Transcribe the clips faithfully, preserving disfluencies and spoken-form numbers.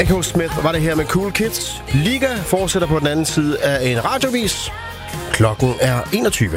Echo Smith var det her med Cool Kids. Liga fortsætter på den anden side af en radiovis. Klokken er enogtyve.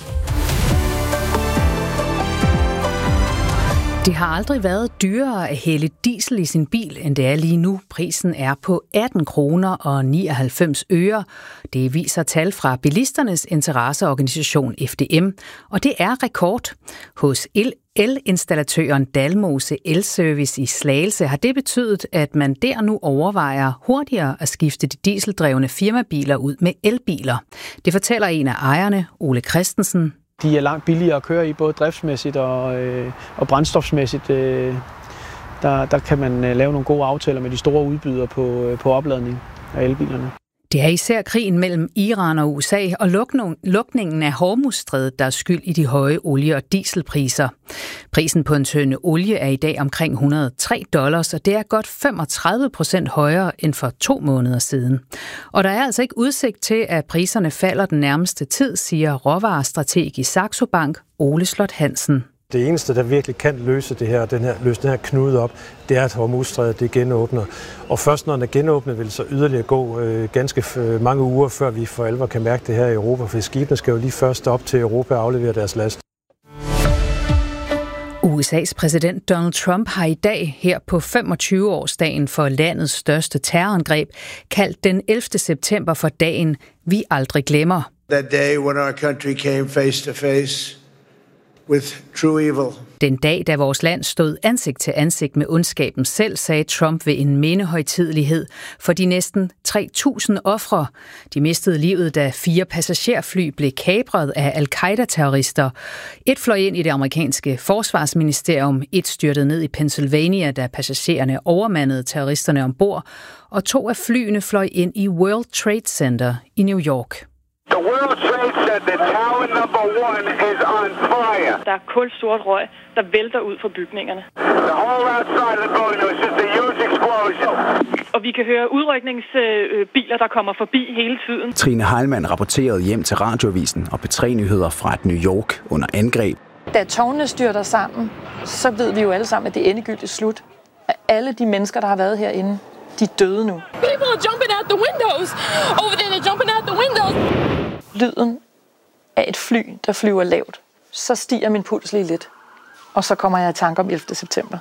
Det har aldrig været dyrere at hælde diesel i sin bil, end det er lige nu. Prisen er på atten kroner og nioghalvfems øre. Det viser tal fra bilisternes interesseorganisation F D M, og det er rekord. Hos el- elinstallatøren Dalmose Elservice i Slagelse har det betydet, at man der nu overvejer hurtigere at skifte de dieseldrevne firmabiler ud med elbiler. Det fortæller en af ejerne, Ole Christensen. De er langt billigere at køre i, både driftsmæssigt og, øh, og brændstofsmæssigt. Øh, der, der kan man øh, lave nogle gode aftaler med de store udbydere på, øh, på opladning af elbilerne. Det er især krigen mellem Iran og U S A og lukningen af Hormuzstrædet, der er skyld i de høje olie- og dieselpriser. Prisen på en tønde olie er i dag omkring et hundrede og tre dollars, og det er godt femogtredive procent højere end for to måneder siden. Og der er altså ikke udsigt til, at priserne falder den nærmeste tid, siger råvarestrateg i Saxo Bank, Ole Slot Hansen. Det eneste, der virkelig kan løse det her, den her, løse den her knude op, det er, at Hormuzstrædet det genåbner. Og først når den er genåbnet, vil så yderligere gå øh, ganske f- mange uger, før vi for alvor kan mærke det her i Europa, for skibene skal jo lige først op til Europa og aflevere deres last. U S A's præsident Donald Trump har i dag, her på femogtyve-årsdagen for landets største terrorangreb, kaldt den ellevte september for dagen, vi aldrig glemmer. That day when our country came face to face with true evil. Den dag, da vores land stod ansigt til ansigt med ondskaben selv, sagde Trump ved en mindehøjtidelighed for de næsten tre tusind ofre. De mistede livet, da fire passagerfly blev kapret af al-Qaida-terrorister. Et fløj ind i det amerikanske forsvarsministerium, et styrtede ned i Pennsylvania, da passagererne overmandede terroristerne ombord, og to af flyene fløj ind i World Trade Center i New York. The World Trade Center, tower number one, is on fire. Der er kulsort røg, der vælter ud fra bygningerne. The whole outside of the building was just a huge explosion. Og vi kan høre udrykningsbiler, der kommer forbi hele tiden. Trine Heilmann rapporterede hjem til Radioavisen og P tre Nyheder fra et New York under angreb. Da tårnene styrter sammen, så ved vi jo alle sammen, at det er endegyldigt slut. Alle de mennesker, der har været herinde, de er døde nu. People are jumping out the windows. Over there, they're jumping out the windows. Lyden af et fly, der flyver lavt. Så stiger min puls lige lidt. Og så kommer jeg i tanke om ellevte september.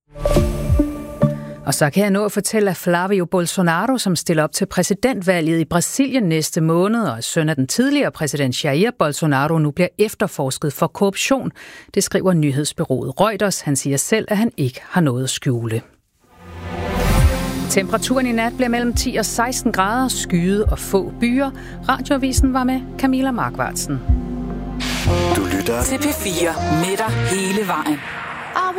Og så kan jeg nå at fortælle, at Flavio Bolsonaro, som stiller op til præsidentvalget i Brasilien næste måned, og søn af den tidligere præsident Jair Bolsonaro, nu bliver efterforsket for korruption. Det skriver nyhedsbureauet Reuters. Han siger selv, at han ikke har noget at skjule. Temperaturen i nat bliver mellem ti og seksten grader, skyet og få byer. Radioavisen var med Camilla Markvartsen. Du lytter til P fire med dig hele vejen.